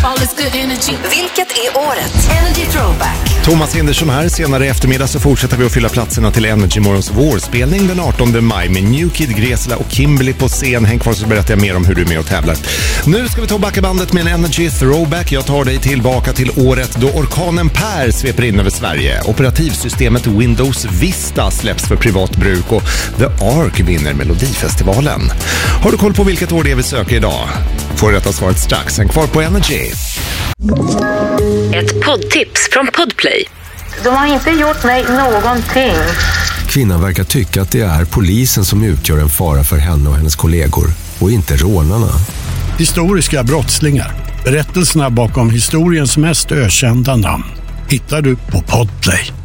Vilket är årets Energy Throwback? Thomas Hindersson här. Senare i eftermiddag så fortsätter vi att fylla platserna till Energy Morgons vårspelning den 18 maj med New Kid, Gresla och Kimberly på scen. Häng kvar så berättar jag mer om hur du är med och tävlar. Nu ska vi ta backabandet med en Energy Throwback. Jag tar dig tillbaka till året då orkanen Per sveper in över Sverige. Operativsystemet Windows Vista släpps för privat bruk och The Ark vinner Melodifestivalen. Har du koll på vilket år det är vi söker idag? Får rätta svaret strax. Häng kvar på Energy. Ett poddtips från Podplay. De har inte gjort mig någonting. Kvinnan verkar tycka att det är polisen som utgör en fara för henne och hennes kollegor och inte rånarna. Historiska brottslingar. Berättelserna bakom historiens mest ökända namn hittar du på Podplay.